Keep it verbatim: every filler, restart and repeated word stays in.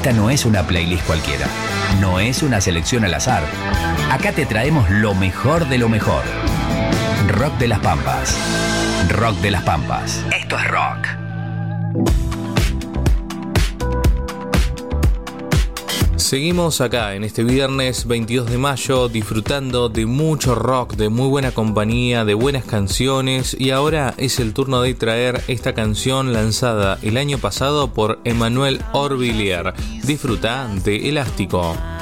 Esta no es una playlist cualquiera, no es una selección al azar. Acá te traemos lo mejor de lo mejor. Rock de las Pampas. Rock de las Pampas. Esto es rock. Seguimos acá en este viernes veintidós de mayo disfrutando de mucho rock, de muy buena compañía, de buenas canciones, y ahora es el turno de traer esta canción lanzada el año pasado por Emmanuel Orvillier. Disfruta de Elástico.